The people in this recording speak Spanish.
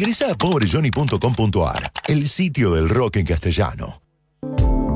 Ingresa a pobrejohnny.com.ar, el sitio del rock en castellano.